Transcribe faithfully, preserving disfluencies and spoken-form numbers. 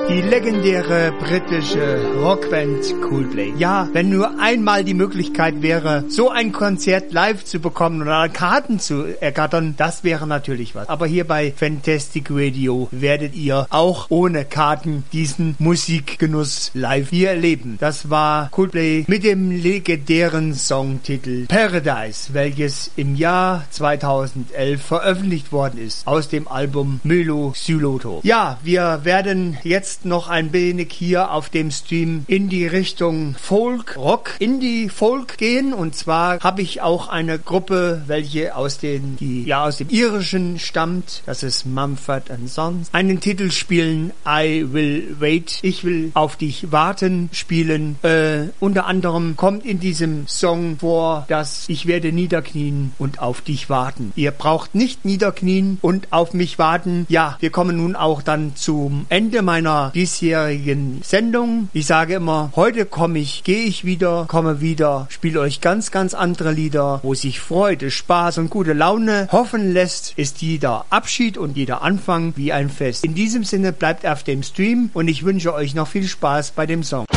Die legendäre britische Rockband Coldplay. Ja, wenn nur einmal die Möglichkeit wäre, so ein Konzert live zu bekommen oder Karten zu ergattern, das wäre natürlich was. Aber hier bei Fantastic Radio werdet ihr auch ohne Karten diesen Musikgenuss live hier erleben. Das war Coldplay mit dem legendären Songtitel Paradise, welches im Jahr zweitausendelf veröffentlicht worden ist, aus dem Album Mylo Xyloto. Ja, wir werden jetzt noch ein wenig hier auf dem Stream in die Richtung Folk, Rock, Indie, Folk gehen. Und zwar habe ich auch eine Gruppe, welche aus den, die, ja, aus dem Irischen stammt. Das ist Mumford and Sons. Einen Titel spielen, I Will Wait. Ich will auf dich warten spielen. Äh, unter anderem kommt in diesem Song vor, dass ich werde niederknien und auf dich warten. Ihr braucht nicht niederknien und auf mich warten. Ja, wir kommen nun auch dann zum Ende meiner diesjährigen Sendung. Ich sage immer, heute komme ich, gehe ich wieder, komme wieder, spiele euch ganz, ganz andere Lieder, wo sich Freude, Spaß und gute Laune hoffen lässt, ist jeder Abschied und jeder Anfang wie ein Fest. In diesem Sinne bleibt auf dem Stream und ich wünsche euch noch viel Spaß bei dem Song.